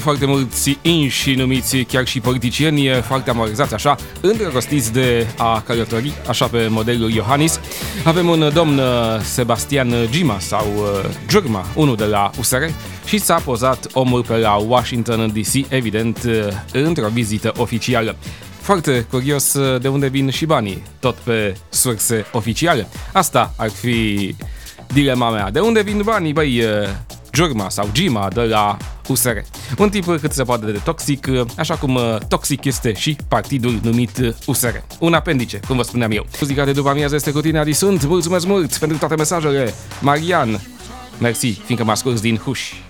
foarte mulți inși numiți chiar și politicieni, foarte amorzați așa, îndrăgostiți de a călători, așa pe modelul Iohannis. Avem un domn Sebastian Gima sau Giurma, unul de la USR, și s-a pozat omul pe la Washington DC, evident, într-o vizită oficială. Foarte curios de unde vin și banii, tot pe surse oficiale. Asta ar fi dilema mea. De unde vin banii, băi, Giurma sau Gima de la USR? Un tip cât se poate de toxic, așa cum toxic este și partidul numit USR. Un apendice, cum vă spuneam eu. Muzica de după amiază este cu tine, Adi sunt. Mulțumesc mult pentru toate mesajele. Marian, mersi, fiindcă mă asculți din Huș.